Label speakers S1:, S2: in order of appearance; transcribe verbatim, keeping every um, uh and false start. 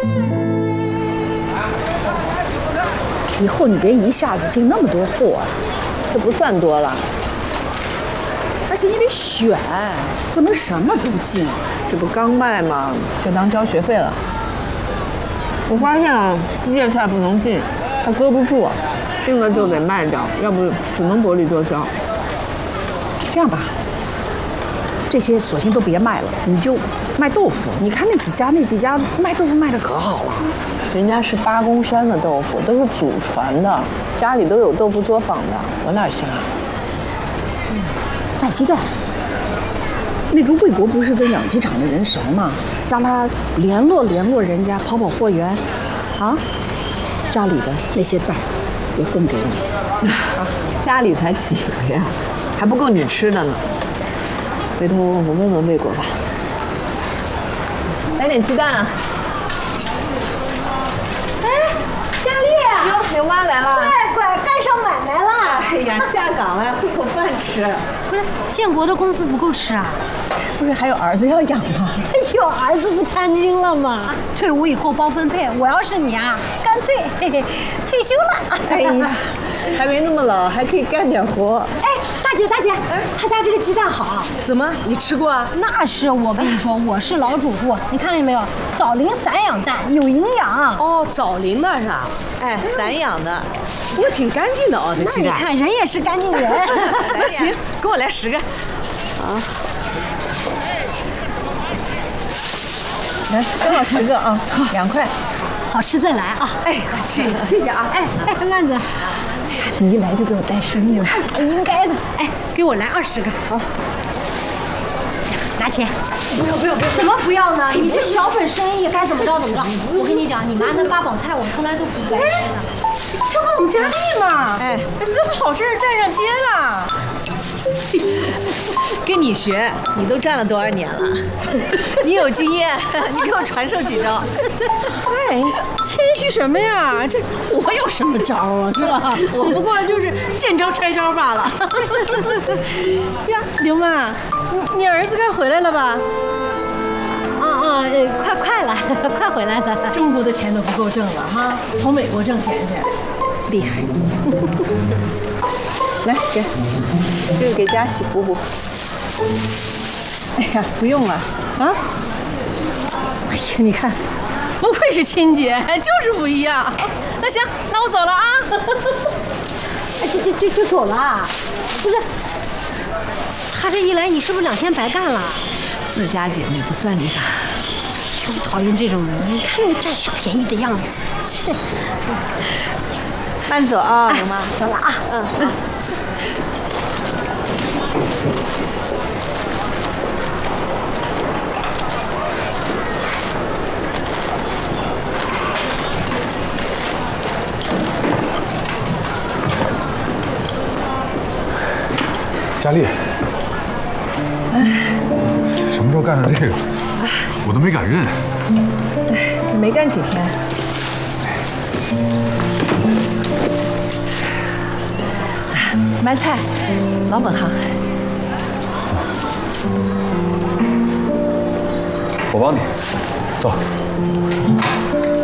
S1: 以后你别一下子进那么多货啊，
S2: 这不算多了。
S1: 而且你得选，不能什么都进。
S2: 这不刚卖吗？就当交学费了。我发现啊，叶菜不能进，它搁不住，进了就得卖掉，要不只能薄利多销。
S1: 这样吧，这些索性都别卖了，你就卖豆腐。你看那几家，那几家卖豆腐卖的可好了。
S2: 人家是八公山的豆腐，都是祖传的，家里都有豆腐作坊的，我哪行啊？
S1: 嗯，卖鸡蛋。那个魏国不是跟养鸡场的人熟吗？让他联络联络人家，跑跑货源，啊，家里的那些蛋也供给你。
S2: 啊，家里才几个呀，还不够你吃的呢。回头我问问魏国吧。来点鸡蛋啊！
S3: 哎，佳丽，
S2: 哟，刘妈来了。
S3: 乖乖，干上买卖了。
S2: 哎呀，下岗了，混口饭吃。
S3: 不是，建国的工资不够吃啊？
S2: 不是还有儿子要养吗？
S3: 哎呦，儿子不参军了吗？退伍以后包分配。我要是你啊，干脆嘿嘿退休了。
S2: 哎呀，还没那么老，还可以干点活。
S3: 哎，大姐大姐，他家这个鸡蛋好。
S2: 怎么？你吃过啊？
S3: 那是，我跟你说，我是老主顾，你看见没有？枣林散养蛋，有营养。
S4: 哦，枣林的是吧？
S2: 哎，散养的，不过挺干净的哦，这鸡蛋。
S3: 你看人也是干净人。
S4: 那行，给我来十个。啊。
S2: 来，正好十个啊，两块，
S3: 好吃再来啊！
S2: 哎，谢谢谢谢啊！
S3: 哎哎，慢着，
S2: 你一来就给我带生意了，
S3: 应该的。哎，给我来二十个，好，拿钱。
S2: 不要不要不要！
S3: 怎么不要呢？你这小本生意该怎么着怎么着。我跟你讲，你妈那八宝菜我从来都不该吃的。
S4: 这不我们佳丽吗？哎，这么好事站上街了。跟你学，你都站了多少年了？你有经验，你给我传授几招。嗨，谦虚什么呀？这我有什么招啊？是吧？我不过就是见招拆招罢了。呀，刘妈，你你儿子该回来了吧？
S3: 啊啊，呃，快快了，快回来了。
S4: 中国的钱都不够挣了哈，从美国挣钱去，厉害。
S2: 来，给，这个给佳喜补补。哎呀，不用了啊！
S4: 哎呀，你看，不愧是亲姐，就是不一样。那行，那我走了啊。
S3: 哎，就就就就走了？不是，他这一来，你是不是两天白干了？
S4: 自家姐妹不算理的。
S3: 就讨厌这种人，你看那个占小便宜的样子，是。
S2: 慢走啊，刘妈。
S3: 走了啊。嗯嗯。
S5: 佳丽，什么时候干的这个？我都没敢认。
S2: 哎，没干几天。
S4: 买菜，老本行。
S5: 我帮你，走。